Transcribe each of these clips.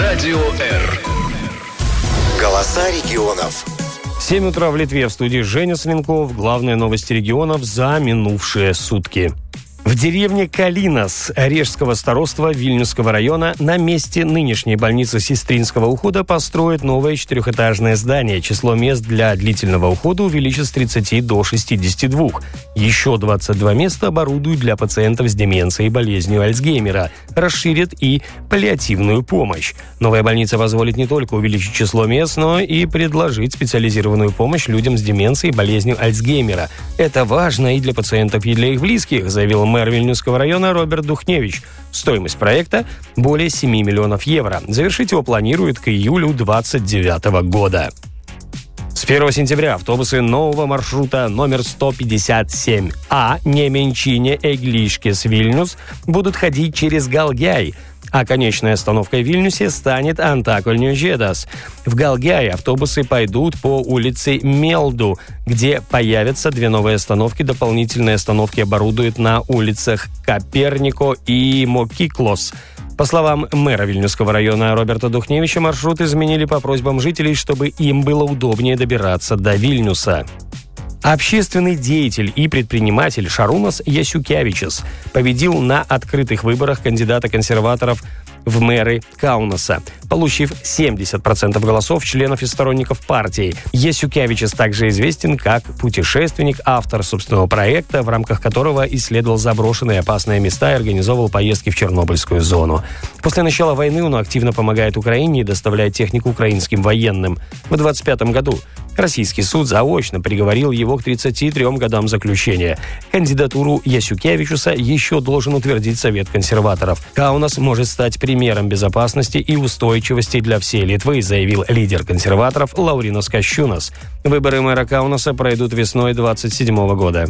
Радио Р. Голоса регионов. 7 утра в Литве. В студии Женя Сленков. Главные новости регионов за минувшие сутки. В деревне Калинас Режского староства Вильнюсского района на месте нынешней больницы сестринского ухода построят новое 4-этажное здание. Число мест для длительного ухода увеличат с 30 до 62. Еще 22 места оборудуют для пациентов с деменцией и болезнью Альцгеймера. Расширят и паллиативную помощь. Новая больница позволит не только увеличить число мест, но и предложить специализированную помощь людям с деменцией и болезнью Альцгеймера. Это важно и для пациентов, и для их близких, заявил мэр Вильнюсского района Роберт Духневич. Стоимость проекта – более 7 миллионов евро. Завершить его планируют к июлю 2029 года. С 1 сентября автобусы нового маршрута номер 157А Неменчине-Эглишкес-Вильнюс будут ходить через Галгяй, а конечной остановкой в Вильнюсе станет Антакольню-Жедас. В Галгяе автобусы пойдут по улице Мелду, где появятся 2 новые остановки. Дополнительные остановки оборудуют на улицах Копернико и Мокиклос. По словам мэра Вильнюсского района Роберта Духневича, маршрут изменили по просьбам жителей, чтобы им было удобнее добираться до Вильнюса. Общественный деятель и предприниматель Шарунас Ясюкевичус победил на открытых выборах кандидата консерваторов в мэры Каунаса, получив 70% голосов членов и сторонников партии. Ясюкевичус также известен как путешественник, автор собственного проекта, в рамках которого исследовал заброшенные опасные места и организовывал поездки в Чернобыльскую зону. После начала войны он активно помогает Украине и доставляет технику украинским военным. В 2025 году российский суд заочно приговорил его к 33 годам заключения. Кандидатуру Ясюкевичуса еще должен утвердить Совет консерваторов. Каунас может стать примером безопасности и устойчивости для всей Литвы, заявил лидер консерваторов Лауринос Кащунас. Выборы мэра Каунаса пройдут весной 2027 года.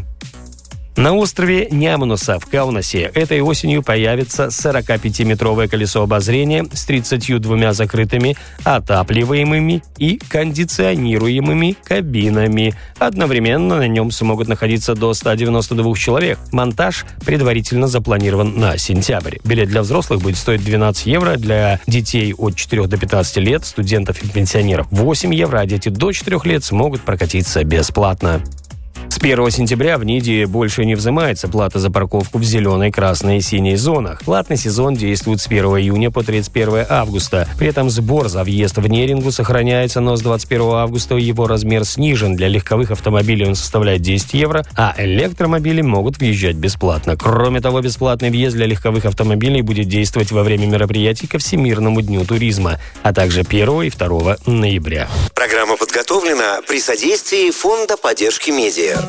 На острове Нямунуса в Каунасе этой осенью появится 45-метровое колесо обозрения с 32 закрытыми, отапливаемыми и кондиционируемыми кабинами. Одновременно на нем смогут находиться до 192 человек. Монтаж предварительно запланирован на сентябрь. Билет для взрослых будет стоить 12 евро, для детей от 4 до 15 лет, студентов и пенсионеров 8 евро, а дети до 4 лет смогут прокатиться бесплатно. С 1 сентября в Ниде больше не взимается плата за парковку в зеленой, красной и синей зонах. Платный сезон действует с 1 июня по 31 августа. При этом сбор за въезд в Нерингу сохраняется, но с 21 августа его размер снижен. Для легковых автомобилей он составляет 10 евро, а электромобили могут въезжать бесплатно. Кроме того, бесплатный въезд для легковых автомобилей будет действовать во время мероприятий ко Всемирному дню туризма, а также 1 и 2 ноября. Программа подготовлена при содействии Фонда поддержки медиа.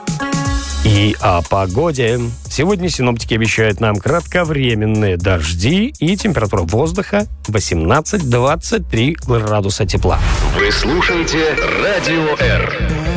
И о погоде. Сегодня синоптики обещают нам кратковременные дожди и температура воздуха 18-23 градуса тепла. Вы слушаете Радио Р.